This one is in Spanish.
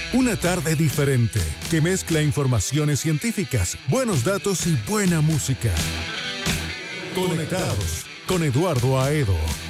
Una tarde diferente que mezcla informaciones científicas, buenos datos y buena música. Conectados con Eduardo Aedo.